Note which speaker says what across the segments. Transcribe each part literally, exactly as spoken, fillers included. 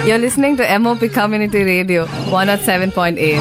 Speaker 1: You're listening to M O P Community Radio, one oh seven point eight.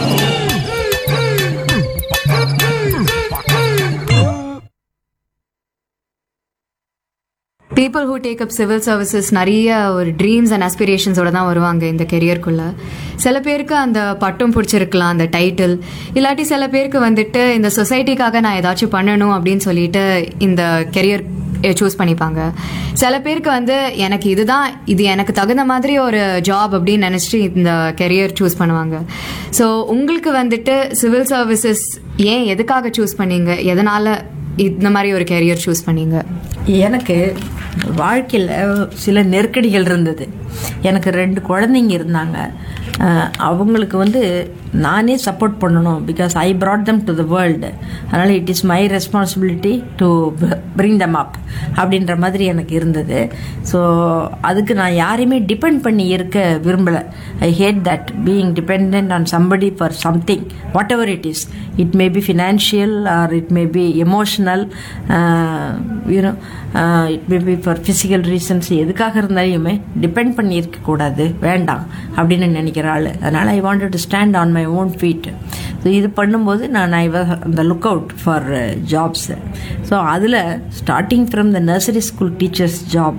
Speaker 2: People who take up civil services நிறைய ஒரு dreams and அஸ்பிரேஷன்ஸோட தான் வருவாங்க இந்த கெரியருக்குள்ள. சில பேருக்கு அந்த பட்டம் பிடிச்சிருக்கலாம், அந்த டைட்டில். இல்லாட்டி சில பேருக்கு வந்துட்டு இந்த சொசைட்டிக்காக நான் ஏதாச்சும் பண்ணணும் அப்படின்னு சொல்லிட்டு இந்த கெரியர் சூஸ் பண்ணிப்பாங்க. சில பேருக்கு வந்து எனக்கு இதுதான், இது எனக்கு தகுந்த மாதிரி ஒரு ஜாப் அப்படின்னு நினைச்சிட்டு இந்த கெரியர் சூஸ் பண்ணுவாங்க. ஸோ உங்களுக்கு வந்துட்டு சிவில் சர்வீசஸ் ஏன், எதுக்காக சூஸ் பண்ணீங்க, எதனால இந்த மாதிரி ஒரு கெரியர் சூஸ் பண்ணீங்க?
Speaker 3: எனக்கு வாழ்க்கையில் சில நெருக்கடிகள் இருந்தது. எனக்கு ரெண்டு குழந்தைங்க இருந்தாங்க. அவங்களுக்கு வந்து நானே சப்போர்ட் பண்ணணும், because I broad them to the world. அதனால் it is my responsibility to bring them அப் அப்படின்ற மாதிரி எனக்கு இருந்தது. ஸோ அதுக்கு நான் யாரையுமே டிபெண்ட் பண்ணி இருக்க விரும்பலை. ஐ had that, being depend on somebody for something, what ever it is. It may be financial R it may be emotional, you know it may be for physical reasons. எதுக்காக இருந்தாலுமே டிபெண்ட் பண்ணி இருக்கக்கூடாது, வேண்டாம் அப்படின்னு நினைக்கிற ஆள். அதனால் I wanted to stand on my own feet. So இது பண்ணும்போது நான் ஐ வாஸ் அந்த look out for jobs. So அதில் starting from the nursery school teachers job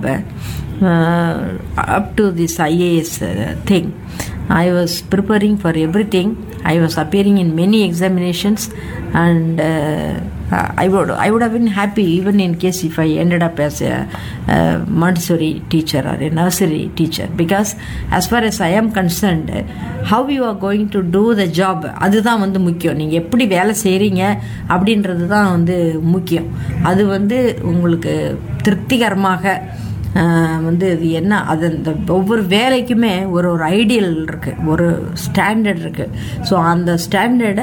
Speaker 3: up to this IAS thing, I was preparing for everything. I was appearing in many examinations, and uh, I would I would have been happy even in case if I ended up as a, a Montessori teacher or a nursery teacher, because as far as I am concerned, how you are going to do the job, அதுதான் வந்து முக்கியம். நீங்கள் எப்படி வேலை செய்கிறீங்க அப்படின்றது தான் வந்து முக்கியம். அது வந்து உங்களுக்கு திருப்திகரமாக வந்து இது என்ன, அது இந்த ஒவ்வொரு வேலைக்குமே ஒரு ஒரு ஐடியல் இருக்குது, ஒரு ஸ்டாண்டர்ட் இருக்குது. ஸோ அந்த ஸ்டாண்டர்டை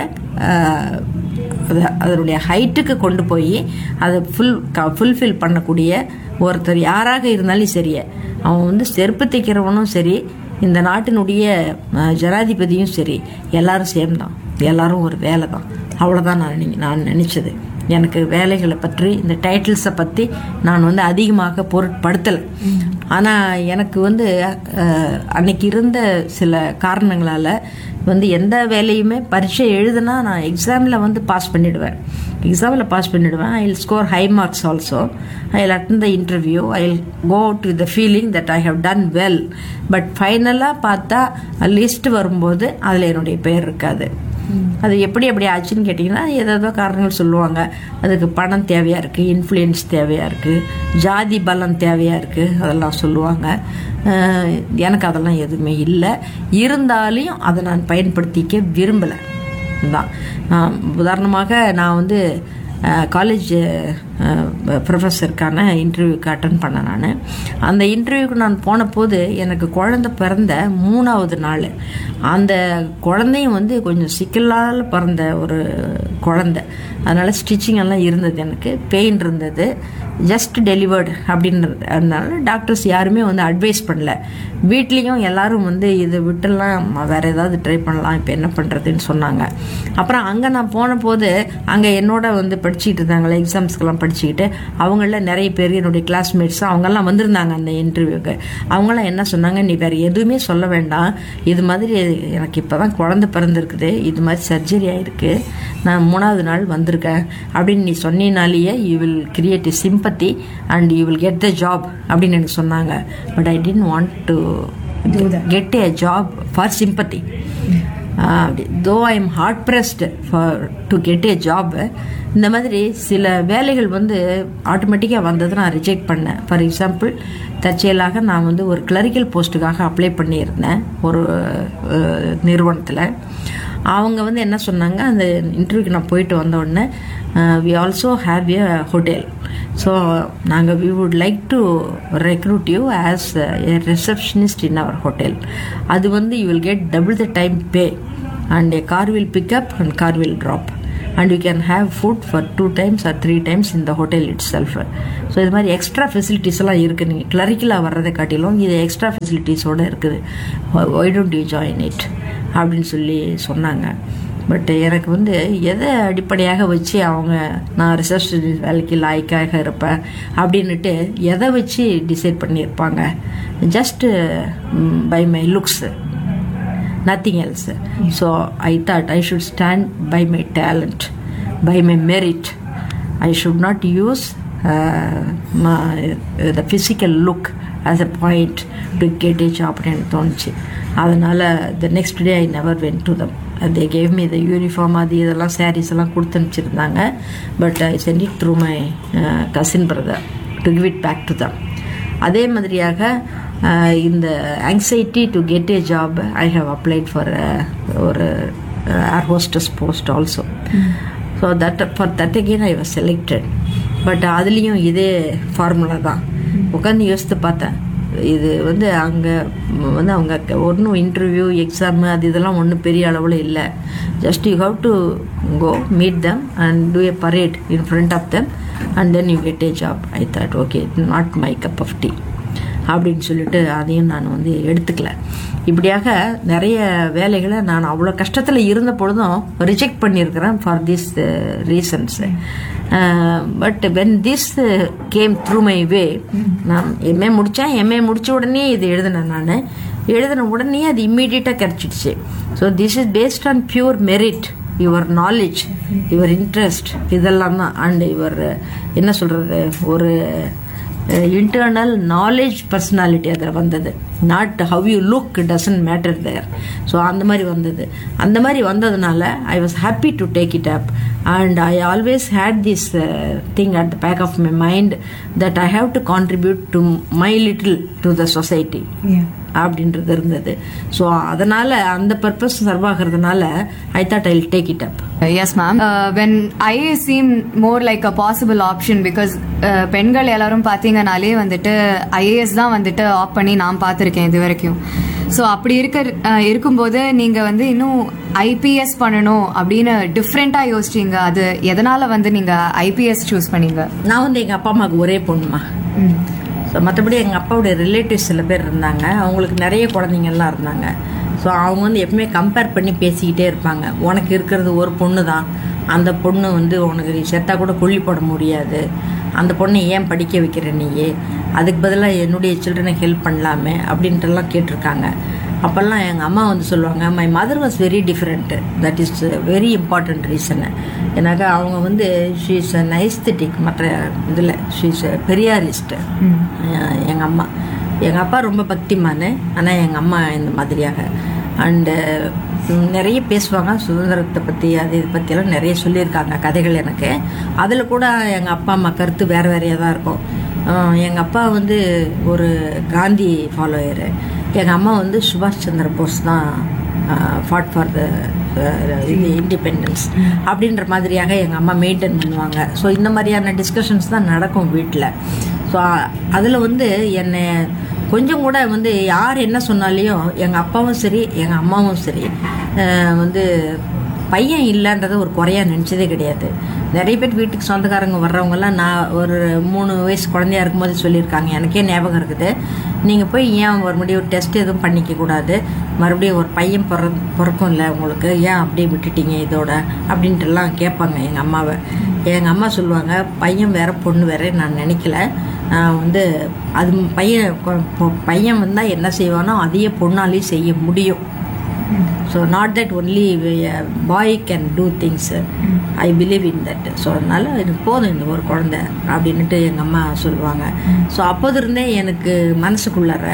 Speaker 3: அது அதனுடைய ஹைட்டுக்கு கொண்டு போய் அதை ஃபுல் ஃபுல்ஃபில் பண்ணக்கூடிய ஒருத்தர் யாராக இருந்தாலும் சரியே, அவன் வந்து செருப்பு தைக்கிறவனும் சரி, இந்த நாட்டினுடைய ஜனாதிபதியும் சரி, எல்லாரும் சேம் தான், எல்லாரும் ஒரு வேலை தான். அவ்வளோதான் நான் நான் நினச்சது. எனக்கு வேலைகளை பற்றி, இந்த டைட்டில்ஸை பற்றி நான் வந்து அதிகமாக பொருட்படுத்தலை. ஆனால் எனக்கு வந்து அன்னைக்கு இருந்த சில காரணங்களால் வந்து எந்த வேலையுமே பரீட்சை எழுதுனா நான் எக்ஸாமில் வந்து பாஸ் பண்ணிவிடுவேன். எக்ஸாமில் பாஸ் பண்ணிவிடுவேன். I will score high marks also. I will attend the interview. I will go out with the feeling that I have done well. But ஃபைனலாக பார்த்தா லிஸ்ட் வரும்போது அதில் என்னுடைய பெயர் இருக்காது. அது எப்படி எப்படி ஆச்சுன்னு கேட்டிங்கன்னா, ஏதோ காரணங்கள் சொல்லுவாங்க. அதுக்கு பணம் தேவையாக இருக்குது, இன்ஃப்ளூயன்ஸ் தேவையாக இருக்குது, ஜாதி பலம் தேவையாக இருக்குது, அதெல்லாம் சொல்லுவாங்க. எனக்கு அதெல்லாம் எதுவுமே இல்லை. இருந்தாலும் அதை நான் பயன்படுத்திக்க விரும்பலை தான். உதாரணமாக நான் வந்து காலேஜ் ப்ரொஃபஸருக்கான இன்டர்வியூக்கு அட்டன் பண்ணேன். நான் அந்த இன்டர்வியூக்கு நான் போன போது எனக்கு குழந்தை பிறந்த மூணாவது நாள். அந்த குழந்தையும் வந்து கொஞ்சம் சிக்கலால் பிறந்த ஒரு குழந்தை. அதனால் ஸ்டிச்சிங் எல்லாம் இருந்தது, எனக்கு பெயின் இருந்தது. ஜஸ்ட் டெலிவர்டு அப்படின்றது. அதனால டாக்டர்ஸ் யாருமே வந்து அட்வைஸ் பண்ணல. வீட்லேயும் எல்லாரும் வந்து இதை விட்டுலாம் வேறு ஏதாவது ட்ரை பண்ணலாம், இப்போ என்ன பண்ணுறதுன்னு சொன்னாங்க. அப்புறம் அங்கே நான் போன போது அங்கே என்னோட வந்து படிச்சுக்கிட்டு இருந்தாங்களே, எக்ஸாம்ஸ்க்கெல்லாம் படிச்சுக்கிட்டு, அவங்கள நிறைய பேர் என்னுடைய கிளாஸ்மேட்ஸ் அவங்கெல்லாம் வந்திருந்தாங்க அந்த இன்டர்வியூக்கு. அவங்களாம் என்ன சொன்னாங்க, நீ வேறு எதுவுமே சொல்ல வேண்டாம், இது மாதிரி எனக்கு இப்போ தான் குழந்தை பிறந்திருக்குது, இது மாதிரி சர்ஜரி ஆகிருக்கு, நான் மூணாவது நாள் வந்திருக்கேன் அப்படின்னு நீ சொன்னினாலேயே you will create a sympathy and you will get the job அப்படின்னு எனக்கு சொன்னாங்க. But I didn't want to get a job for sympathy. தோ I am heart pressed for to get a job. இந்த மாதிரி சில வேலைகள் வந்து ஆட்டோமேட்டிக்காக வந்தது நான் ரிஜெக்ட் பண்ணேன். ஃபார் எக்ஸாம்பிள், தற்செயலாக நான் வந்து ஒரு கிளரிக்கல் போஸ்ட்டுக்காக அப்ளை பண்ணியிருந்தேன் ஒரு நிறுவனத்தில். அவங்க வந்து என்ன சொன்னாங்க, அந்த இன்டர்வியூக்கு நான் போயிட்டு வந்த உடனே, we also have a hotel, so நாங்கள் we would like to recruit you as a receptionist in our hotel. அது வந்து you will get double the time pay and a car will pick up and car will drop and you can have food for two times or three times in the hotel itself. So இது மாதிரி extra facilities எல்லாம் இருக்குது. நீங்கள் கிளரிக்கலாக வர்றதை காட்டிலும் இது extra ஃபெசிலிட்டிஸோடு இருக்குது. Why don't you join it அப்படின்னு சொல்லி சொன்னாங்க. பட் எனக்கு வந்து எதை அடிப்படையாக வச்சு அவங்க நான் ரிசர்ச் வேலைக்கு லாய்க்காக இருப்பேன் அப்படின்னுட்டு எதை வச்சு டிசைட் பண்ணியிருப்பாங்க? Just by my looks, nothing else. So I thought I should stand by my talent, by my merit. I should not use uh, my, uh, the physical look as a point to get a job அப்படின்னு தோணுச்சு. அதனால் the next day I never went to them. They gave me the uniform, அது இதெல்லாம் sarees எல்லாம் கொடுத்து அனுப்பிச்சிருந்தாங்க. But I sent it through my uh, cousin brother to give it back to them. அதே மாதிரியாக இந்த anxiety to get a job I have applied for ஒரு ஏர் hostess post also. So that for that again I was selected. But அதுலேயும் இதே formula தான். உட்காந்து யோசித்து பார்த்தேன், இது வந்து அங்கே வந்து அவங்க ஒன்றும் இன்டர்வியூ எக்ஸாமு அது இதெல்லாம் ஒன்றும் பெரிய அளவில் இல்லை. Just you have to go meet them and two A parade in front of them and then you get a job. I thought okay, not my cup of tea அப்படின்னு சொல்லிட்டு அதையும் நான் வந்து எடுத்துக்கல. இப்படியாக நிறைய வேலைகளை நான் அவ்வளோ கஷ்டத்தில் இருந்த பொழுதும் ரிஜெக்ட் பண்ணியிருக்கிறேன் for this reasons. But when this came through my way, நான் எம்ஏ முடித்தேன். எம்ஏ முடித்த உடனே இது எழுதினேன். நான் எழுதின உடனே அது இம்மீடியட்டாக கிடச்சிடுச்சு. So this is based on pure merit, your knowledge, your interest, இதெல்லாம் தான். அண்ட் யுவர் என்ன சொல்கிறது, ஒரு இன்டர்னல் நாலேஜ் பர்சனாலிட்டி அதில் வந்தது. Not how you look doesn't matter there. So அந்த மாதிரி வந்தது. அந்த மாதிரி வந்ததுனால I was happy to take it up. And I always had this thing at the back of my mind that I have to contribute to my little to the society அப்படின்றது இருந்தது. So அதனால அந்த purpose serve ஆகிறதுனால I thought I will take it up.
Speaker 2: Yes ma'am, when IAS seam more like a possible option because பெண்கள் எல்லாரும் பார்த்தீங்கனாலே வந்துட்டு IAS தான் வந்துட்டு ஆப் பண்ணி நான் பார்த்துருக்கேன் இது வரைக்கும். ஸோ அப்படி இருக்க இருக்கும்போது நீங்கள் வந்து இன்னும் ஐபிஎஸ் பண்ணணும் அப்படின்னு டிஃப்ரெண்ட்டாக யோசிச்சிங்க. அது எதனால் வந்து நீங்கள் ஐபிஎஸ் சூஸ் பண்ணீங்க?
Speaker 3: நான் வந்து எங்கள் அப்பா அம்மாவுக்கு ஒரே பொண்ணுமா. ஸோ மற்றபடி எங்கள் அப்பாவுடைய ரிலேட்டிவ்ஸ் சில பேர் இருந்தாங்க. அவங்களுக்கு நிறைய குழந்தைங்கள்லாம் இருந்தாங்க. ஸோ அவங்க வந்து எப்பவுமே கம்பேர் பண்ணி பேசிக்கிட்டே இருப்பாங்க. உனக்கு இருக்கிறது ஒரு பொண்ணு தான், அந்த பொண்ணு வந்து உனக்கு நீ செத்தாக கூட கொல்லி போட முடியாது, அந்த பொண்ணை ஏன் படிக்க வைக்கிற நீயே, அதுக்கு பதிலாக என்னுடைய சில்ட்ரனை ஹெல்ப் பண்ணலாமே அப்படின்ட்டுலாம் கேட்டிருக்காங்க. அப்போல்லாம் எங்கள் அம்மா வந்து சொல்லுவாங்க, my mother was very different. That is very important reason. ஏன்னாக்கா அவங்க வந்து ஷீ இஸ் அன் ஐஸ்தட்டிக், மற்ற இதில் ஷீ இஸ் பெரியாரிஸ்ட்டு எங்கள் அம்மா. எங்கள் அப்பா ரொம்ப பக்திமானு, ஆனால் எங்கள் அம்மா இந்த மாதிரியாக. அண்டு நிறைய பேசுவாங்க சுதந்திரத்தை பற்றி, அது இதை பற்றியெல்லாம் நிறைய சொல்லியிருக்காங்க கதைகள் எனக்கு. அதில் கூட எங்கள் அப்பா அம்மா கருத்து வேறு வேறையாக தான் இருக்கும். எங்கள் அப்பா வந்து ஒரு காந்தி ஃபாலோயரு, எங்கள் அம்மா வந்து சுபாஷ் சந்திர போஸ் தான் ஃபாட் ஃபார் த இண்டிபெண்டன்ஸ் அப்படின்ற மாதிரியாக எங்கள் அம்மா மெயின்டைன் பண்ணுவாங்க. ஸோ இந்த மாதிரியான டிஸ்கஷன்ஸ் தான் நடக்கும் வீட்டில். ஸோ அதில் வந்து என்னை கொஞ்சம் கூட வந்து யார் என்ன சொன்னாலையும் எங்கள் அப்பாவும் சரி எங்கள் அம்மாவும் சரி வந்து பையன் இல்லைன்றதை ஒரு குறையாக நினச்சதே கிடையாது. நிறைய பேர் வீட்டுக்கு சொந்தக்காரங்க வர்றவங்கெல்லாம் நான் ஒரு மூணு வயசு குழந்தையா இருக்கும்போது சொல்லியிருக்காங்க. எனக்கே ஞாபகம் இருக்குது, நீங்கள் போய் ஏன் மறுபடியும் ஒரு டெஸ்ட் எதுவும் பண்ணிக்கக்கூடாது, மறுபடியும் ஒரு பையன் பிற பிறக்கும் இல்லை உங்களுக்கு, ஏன் அப்படியே விட்டுட்டீங்க இதோட அப்படின்ட்டுலாம் கேட்பாங்க எங்கள் அம்மாவை. எங்கள் அம்மா சொல்லுவாங்க, பையன் வேற பொண்ணு வேற நான் நினைக்கல, நான் வந்து அது பையன் பையன் வந்தால் என்ன செய்வானோ அதையே பொண்ணாலேயும் செய்ய முடியும். So not that only bye can do things, I believe in that. So அதனால எனக்கு போதும் இந்த ஒரு குழந்தை அப்படின்ட்டு எங்கள் அம்மா சொல்லுவாங்க. ஸோ அப்போது இருந்தே எனக்கு மனசுக்குள்ளார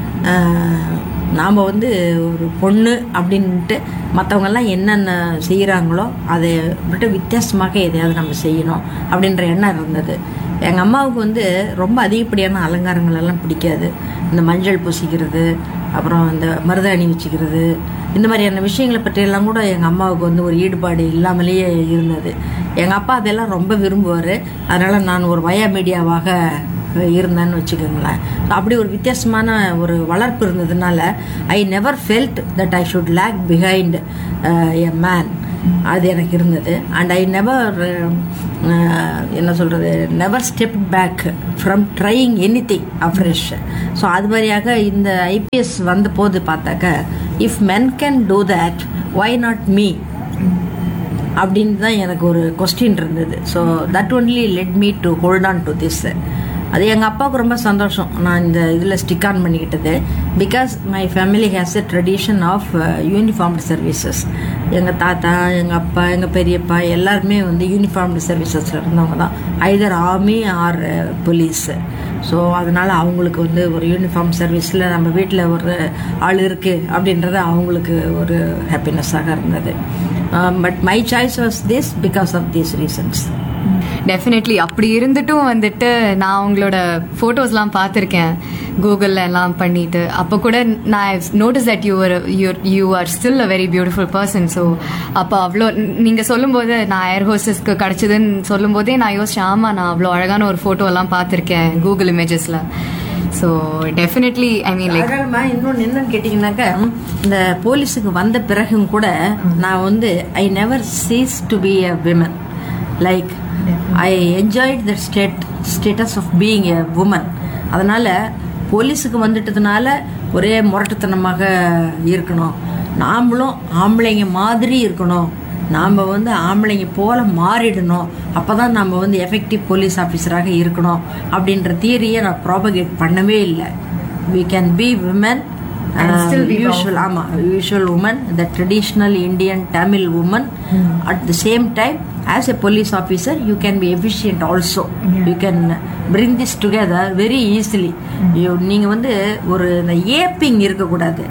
Speaker 3: நாம் வந்து ஒரு பொண்ணு அப்படின்ட்டு மற்றவங்கெல்லாம் என்னென்ன செய்கிறாங்களோ அதை விட்டு வித்தியாசமாக எதையாவது நம்ம செய்யணும் அப்படின்ற எண்ணம் இருந்தது. எங்கள் அம்மாவுக்கு வந்து ரொம்ப அதிகப்படியான அலங்காரங்கள் எல்லாம் பிடிக்காது. இந்த மஞ்சள் பூசிக்கிறது, அப்புறம் இந்த மருதாணி வச்சுக்கிறது, இந்த மாதிரியான விஷயங்களை பற்றியெல்லாம் கூட எங்கள் அம்மாவுக்கு வந்து ஒரு ஈடுபாடு இல்லாமலேயே இருந்தது. எங்கள் அப்பா அதெல்லாம் ரொம்ப விரும்புவார். அதனால் நான் ஒரு வயா மீடியாவாக இருந்தேன்னு வச்சுக்கோங்களேன். அப்படி ஒரு வித்தியாசமான ஒரு வளர்ப்பு இருந்ததுனால I never felt that I should lakh behind a man. அது எனக்கு இருந்தது. அண்ட் ஐ நெவர் என்ன சொல்கிறது never step back from drying any thing afresh. So அது மாதிரியாக இந்த ஐபிஎஸ் வந்த போது பார்த்தாக்க, if men can do that Y not me அப்படின்னு தான் எனக்கு ஒரு கொஸ்டின் இருந்தது. So that only let me to hold on to this. அது எங்கள் அப்பாவுக்கு ரொம்ப சந்தோஷம் நான் இந்த இதில் stick on பண்ணிக்கிட்டது. Because my family has a tradition of uniformed services. எங்கள் தாத்தா, எங்கள் அப்பா, எங்கள் பெரியப்பா எல்லாருமே வந்து யூனிஃபார்ம்டு சர்வீசஸில் இருந்தவங்க தான், Hyder army R police. So அதனால் அவங்களுக்கு வந்து ஒரு யூனிஃபார்ம் சர்வீஸில் நம்ம வீட்டில் ஒரு ஆள் இருக்குது அப்படின்றது அவங்களுக்கு ஒரு ஹாப்பினஸ்ஸாக இருந்தது. But my choice was this because of these reasons.
Speaker 2: Definitely. அப்படி இருந்துட்டும் வந்துட்டு நான் உங்களோட ஃபோட்டோஸ்லாம் பார்த்துருக்கேன் கூகுளில் எல்லாம் பண்ணிட்டு. அப்போ கூட நான் notice that you are you you are still a very beautiful person. So அப்போ அவ்வளோ நீங்கள் சொல்லும்போது நான் ஏர் ஹோஸ்டஸ்க்கு கிடச்சிதுன்னு சொல்லும்போதே நான் யோசிச்சேன், ஆமாம் நான் அவ்வளோ அழகான ஒரு ஃபோட்டோ எல்லாம் பார்த்துருக்கேன் Google இமேஜஸில். So definitely I mean like
Speaker 3: இன்னொன்று என்னன்னு கேட்டிங்கன்னாக்கா, இந்த போலீஸுக்கு வந்த பிறகும் கூட நான் வந்து I never cheese to be a women. Like I enjoyed the state status of being a woman. அதனால் போலீஸுக்கு வந்துட்டதுனால ஒரே முரட்டுத்தனமாக இருக்கணும், நாமளும் ஆம்பளைங்க மாதிரி இருக்கணும், நாம் வந்து ஆம்பளைங்க போல மாறிடணும், அப்போ தான் நம்ம வந்து எஃபெக்டிவ் போலீஸ் ஆஃபீஸராக இருக்கணும் அப்படின்ற தியரியை நான் ப்ராபகேட் பண்ணவே இல்லை. We can be women usual. ஆமாம், usual woman, the traditional Indian Tamil woman. At the same time as a police officer you can be efficient also. Yeah. You can bring this together very easily. You நீங்க வந்து ஒரு aping இருக்க கூடாது.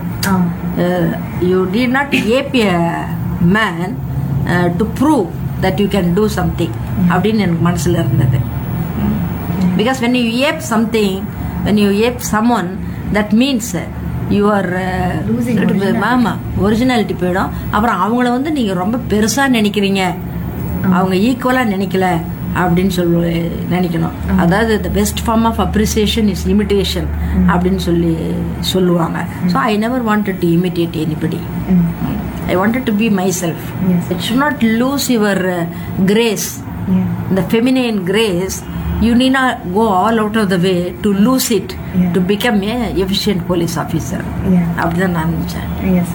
Speaker 3: You did not ape a man uh, to prove that you can do something. அப்படின்னு எனக்கு மனசுல இருந்தது. Because when you ape something, when you ape someone, that means you are losing மாமா ஒரிஜினாலிட்டி போயிடும். அப்புறம் அவங்கள வந்து நீங்க ரொம்ப பெருசா நினைக்கிறீங்க, அவங்க ஈக்குவலாக நினைக்கல அப்படின்னு சொல்லி நினைக்கணும். அதாவது the best form of appreciation is imitation அப்படின்னு சொல்லி சொல்லுவாங்க. So I never wanted to imitate anybody. I wanted to be my self. It should not lose your grace, the feminine grace. You need not go all out of the way to lose it. Yeah. To become a efficient police officer. அப்படிதான் நான் நினைச்சேன்.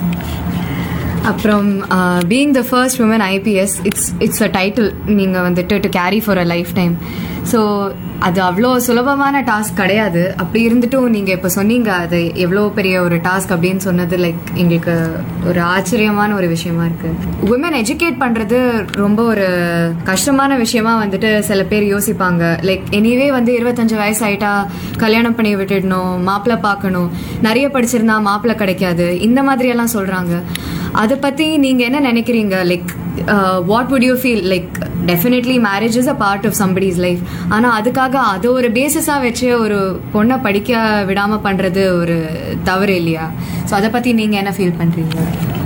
Speaker 2: அப்புறம் being the first woman IPS, it's it's a title நீங்கள் வந்துட்டு to carry for a life time. So அது அவ்வளோ சுலபமான task கிடையாது. அப்படி இருந்துட்டும் நீங்கள் இப்போ சொன்னீங்க அது எவ்வளோ பெரிய ஒரு டாஸ்க் அப்படின்னு சொன்னது லைக் எங்களுக்கு ஒரு ஆச்சரியமான ஒரு விஷயமா இருக்கு. உமன் எஜுகேட் பண்ணுறது ரொம்ப ஒரு கஷ்டமான விஷயமா வந்துட்டு சில பேர் யோசிப்பாங்க. லைக் எனிவே வந்து இருபத்தஞ்சு வயசு ஆயிட்டா கல்யாணம் பண்ணி விட்டுடணும், மாப்பிள்ளை பார்க்கணும், நிறைய படிச்சிருந்தா மாப்பிள்ளை கிடைக்காது, இந்த மாதிரி எல்லாம் சொல்றாங்க. அதை பத்தி நீங்க என்ன நினைக்கிறீங்க? Like what would you feel? Like definitely marriage is a part of somebody's life. ஆனா அதுக்காக அது ஒரு பேசிஸா வச்சு ஒரு பொண்ணை படிக்க விடாம பண்றது ஒரு தவறு இல்லையா? ஸோ அதை பத்தி நீங்க என்ன ஃபீல் பண்றீங்க?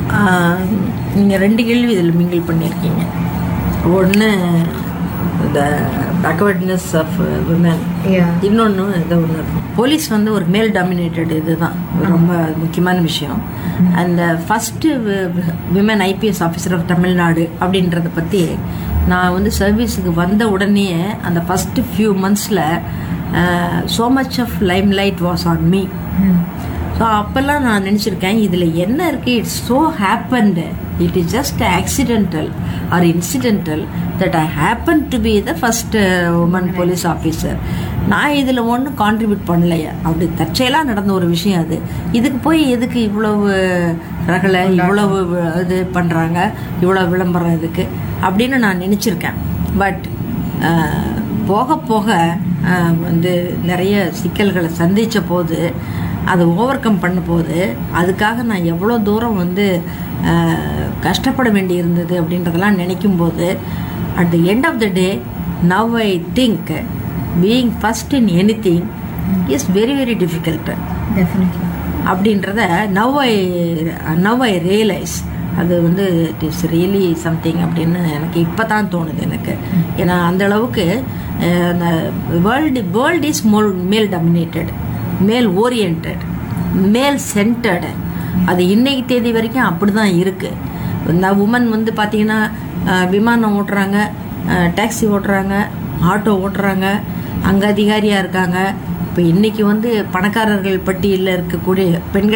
Speaker 3: நீங்க ரெண்டு கேள்வி இதில் மிங்கிள் பண்ணியிருக்கீங்க. ஒன்று the backwardness of women. இன்னொன்று இதை ஒன்று போலீஸ் வந்து ஒரு மேல் டாமினேட்டட் இதுதான் ரொம்ப முக்கியமான விஷயம். அந்த first women IPS officer of Tamil Nadu அப்படின்றத பற்றி நான் வந்து சர்வீஸுக்கு வந்த உடனே அந்த first few மந்த்ஸில் so much of Lime light was on me. So அப்போல்லாம் நான் நினச்சிருக்கேன் இதில் என்ன இருக்குது, it's so happened, it is just accidental R incidental that I happen to be the first woman police officer. நான் இதில் ஒன்றும் கான்ட்ரிபியூட் பண்ணலையா, அப்படி தற்செயலாக நடந்த ஒரு விஷயம் அது. இதுக்கு போய் எதுக்கு இவ்வளவு ரகலை, இவ்வளவு இது பண்ணுறாங்க, இவ்வளோ விளம்பரம் இதுக்கு அப்படின்னு நான் நினச்சிருக்கேன். பட் போக போக வந்து நிறைய சிக்கல்களை சந்தித்த போது, அதை ஓவர் கம் பண்ண போது, அதுக்காக நான் எவ்வளோ தூரம் வந்து கஷ்டப்பட வேண்டி இருந்தது அப்படின்றதெல்லாம் நினைக்கும்போது, at the end of the day now I think being first in any thing is very very difficult அப்படின்றத now I now I realise. அது வந்து இட் இஸ் ரியலி சம்திங் அப்படின்னு எனக்கு இப்போ தான் தோணுது எனக்கு. ஏன்னா அந்த அளவுக்கு அந்த வேர்ல்டு வேர்ல்டு இஸ் மோல் மேல் டாமினேட்டட், மேல் ஓரியன்டட், மேல் சென்டர்டு. அது இன்னைக்கு தேதி வரைக்கும் அப்படி தான் இருக்குது. இந்த உமன் வந்து பார்த்திங்கன்னா விமானம் ஓட்டுறாங்க, டாக்ஸி ஓட்டுறாங்க, ஆட்டோ ஓட்டுறாங்க, அங்கே அதிகாரியாக இருக்காங்க. இப்போ இன்றைக்கி வந்து பணக்காரர்கள் பட்டியலில் இருக்கக்கூடிய பெண்கள்